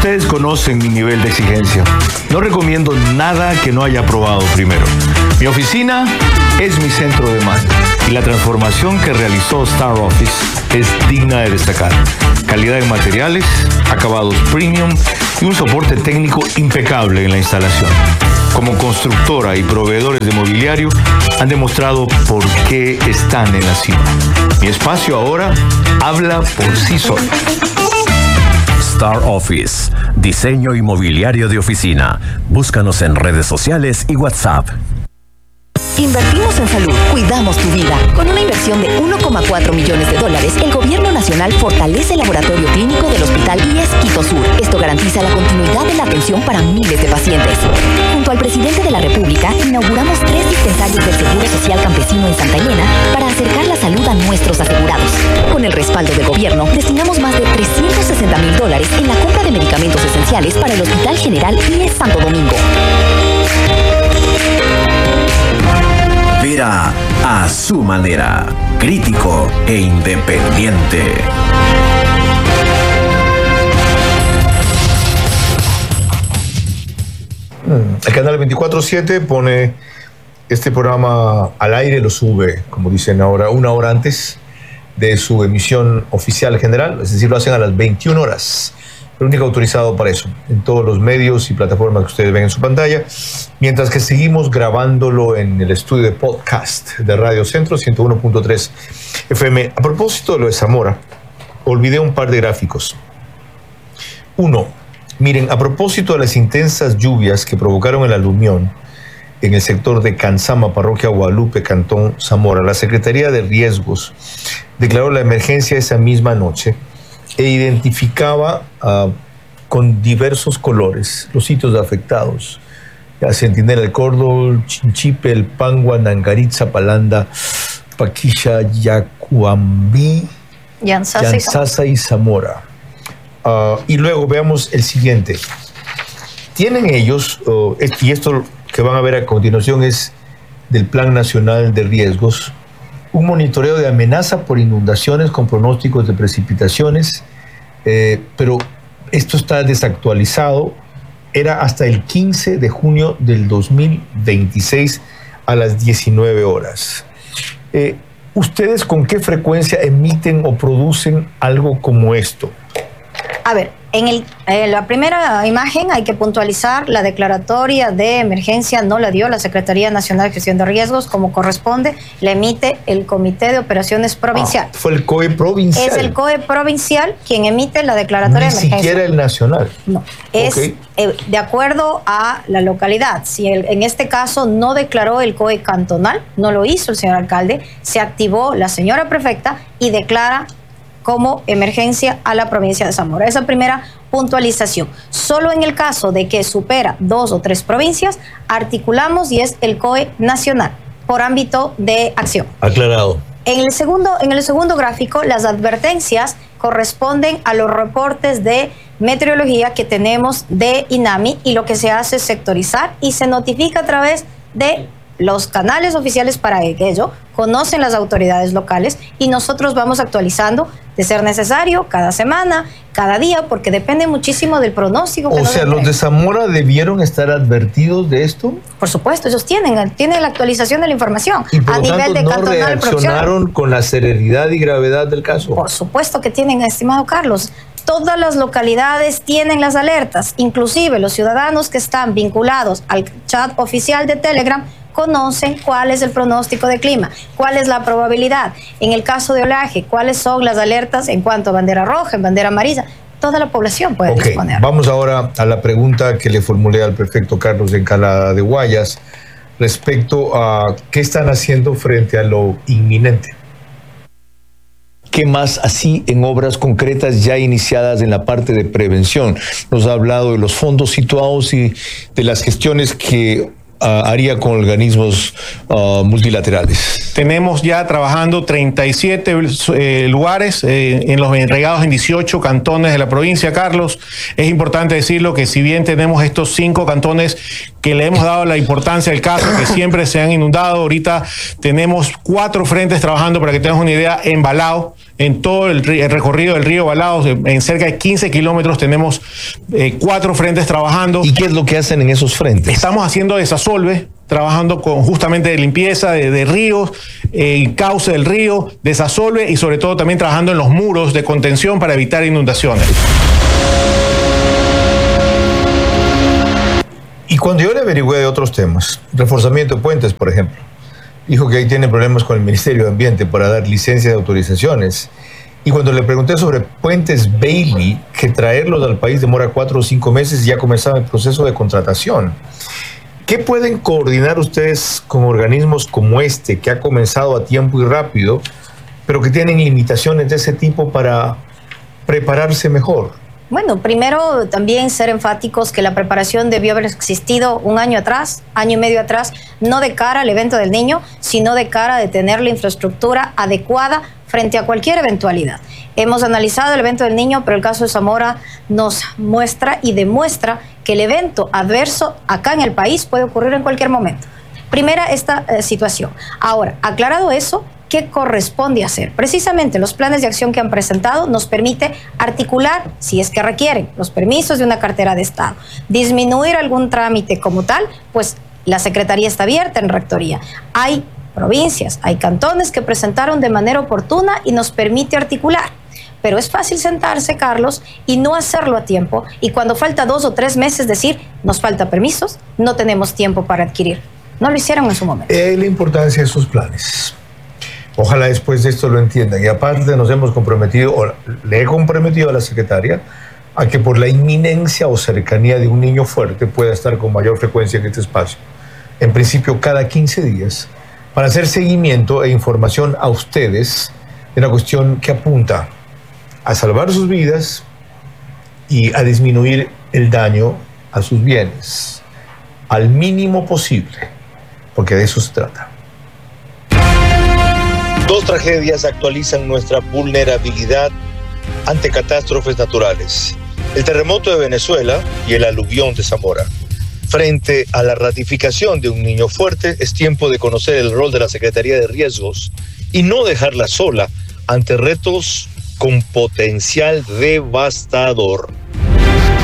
Ustedes conocen mi nivel de exigencia. No recomiendo nada que no haya probado primero. Mi oficina es mi centro de mando y la transformación que realizó Star Office es digna de destacar. Calidad en materiales, acabados premium y un soporte técnico impecable en la instalación. Como constructora y proveedores de mobiliario han demostrado por qué están en la cima. Mi espacio ahora habla por sí solo. Star Office, diseño inmobiliario de oficina. Búscanos en redes sociales y WhatsApp. Invertimos en salud, cuidamos tu vida. Con una inversión de $1,4 millones, el Gobierno Nacional fortalece el laboratorio clínico del Hospital IES Quito Sur. Esto garantiza la continuidad de la atención para miles de pacientes. Junto al presidente de la República, inauguramos 3 dispensarios del Seguro Social Campesino en Santa Elena para acercar la salud a nuestros asegurados. Con el respaldo del gobierno, destinamos más de $360,000 en la compra de medicamentos esenciales para el Hospital General IES Santo Domingo. Vera a su manera, crítico e independiente. El canal 24/7 pone este programa al aire, lo sube, como dicen ahora, 1 hora antes de su emisión oficial general, es decir, lo hacen a las 21 horas. El único autorizado para eso, en todos los medios y plataformas que ustedes ven en su pantalla, mientras que seguimos grabándolo en el estudio de podcast de Radio Centro 101.3 FM. A propósito de lo de Zamora, olvidé un par de gráficos. Uno, miren, a propósito de las intensas lluvias que provocaron el aluvión en el sector de Canzama, Parroquia Guadalupe, Cantón Zamora, la Secretaría de Riesgos declaró la emergencia esa misma noche e identificaba con diversos colores los sitios afectados. Centinela, El Córdoba, Chinchipe, El Pangua, Nangaritza, Palanda, Paquilla, Yacuambí, Llanzasa y Zamora. Y luego veamos el siguiente. Tienen ellos, y esto que van a ver a continuación es del Plan Nacional de Riesgos, un monitoreo de amenaza por inundaciones con pronósticos de precipitaciones, pero esto está desactualizado. Era hasta el 15 de junio del 2026 a las 19 horas. ¿Ustedes con qué frecuencia emiten o producen algo como esto? A ver, en la primera imagen hay que puntualizar, la declaratoria de emergencia no la dio la Secretaría Nacional de Gestión de Riesgos como corresponde, la emite el Comité de Operaciones Provincial. Fue el COE provincial. Es el COE provincial quien emite la declaratoria de emergencia. Ni siquiera el nacional. No, es de acuerdo a la localidad. Si en este caso no declaró el COE cantonal, no lo hizo el señor alcalde, se activó la señora prefecta y declara como emergencia a la provincia de Zamora. Esa primera puntualización. Solo en el caso de que supera 2 o 3 provincias, articulamos y es el COE nacional por ámbito de acción. Aclarado. En el segundo gráfico, las advertencias corresponden a los reportes de meteorología que tenemos de INAMI y lo que se hace es sectorizar y se notifica a través de los canales oficiales para ello, conocen las autoridades locales y nosotros vamos actualizando de ser necesario cada semana, cada día, porque depende muchísimo del pronóstico. O sea, ¿los de Zamora debieron estar advertidos de esto? Por supuesto, ellos tienen la actualización de la información. Y por a lo nivel tanto, de ¿no cantonal reaccionaron con la celeridad y gravedad del caso? Por supuesto que tienen, estimado Carlos. Todas las localidades tienen las alertas, inclusive los ciudadanos que están vinculados al chat oficial de Telegram conocen cuál es el pronóstico de clima, cuál es la probabilidad. En el caso de oleaje, cuáles son las alertas en cuanto a bandera roja, en bandera amarilla. Toda la población puede disponer. Vamos ahora a la pregunta que le formulé al prefecto Carlos Encalada de Guayas respecto a qué están haciendo frente a lo inminente. ¿Qué más así en obras concretas ya iniciadas en la parte de prevención? Nos ha hablado de los fondos situados y de las gestiones que haría con organismos multilaterales. Tenemos ya trabajando 37 lugares en los entregados en 18 cantones de la provincia, Carlos. Es importante decirlo que si bien tenemos estos 5 cantones que le hemos dado la importancia al caso, que siempre se han inundado, ahorita tenemos 4 frentes trabajando, para que tengas una idea, en Balao, en todo el recorrido del río Balaos, en cerca de 15 kilómetros tenemos 4 frentes trabajando. ¿Y qué es lo que hacen en esos frentes? Estamos haciendo desasolve, trabajando con justamente de limpieza de ríos, cauce del río, desasolve y sobre todo también trabajando en los muros de contención para evitar inundaciones. Y cuando yo le averigüé de otros temas, reforzamiento de puentes, por ejemplo, dijo que ahí tiene problemas con el Ministerio de Ambiente para dar licencias de autorizaciones. Y cuando le pregunté sobre puentes Bailey, que traerlos al país demora 4 o 5 meses y ya comenzaba el proceso de contratación. ¿Qué pueden coordinar ustedes con organismos como este, que ha comenzado a tiempo y rápido, pero que tienen limitaciones de ese tipo para prepararse mejor? Bueno, primero también ser enfáticos que la preparación debió haber existido un año atrás, año y medio atrás, no de cara al evento del niño, sino de cara de tener la infraestructura adecuada frente a cualquier eventualidad. Hemos analizado el evento del niño, pero el caso de Zamora nos muestra y demuestra que el evento adverso acá en el país puede ocurrir en cualquier momento. Primera, esta situación. Ahora, aclarado eso, ¿qué corresponde hacer? Precisamente los planes de acción que han presentado nos permite articular, si es que requieren, los permisos de una cartera de Estado. Disminuir algún trámite como tal, pues la Secretaría está abierta en Rectoría. Hay provincias, hay cantones que presentaron de manera oportuna y nos permite articular. Pero es fácil sentarse, Carlos, y no hacerlo a tiempo. Y cuando falta 2 o 3 meses decir, nos falta permisos, no tenemos tiempo para adquirir. No lo hicieron en su momento. La importancia de sus planes. Ojalá después de esto lo entiendan. Y aparte nos hemos comprometido, o le he comprometido a la secretaria, a que por la inminencia o cercanía de un niño fuerte pueda estar con mayor frecuencia en este espacio. En principio cada 15 días, para hacer seguimiento e información a ustedes de una cuestión que apunta a salvar sus vidas y a disminuir el daño a sus bienes al mínimo posible, porque de eso se trata. 2 tragedias actualizan nuestra vulnerabilidad ante catástrofes naturales: el terremoto de Venezuela y el aluvión de Zamora. Frente a la ratificación de un niño fuerte, es tiempo de conocer el rol de la Secretaría de Riesgos y no dejarla sola ante retos con potencial devastador.